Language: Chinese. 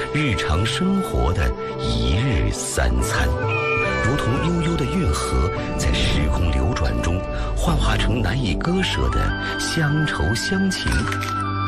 日常生活的一日三餐，如同悠悠的运河，在时空流转中幻化成难以割舍的乡愁乡情。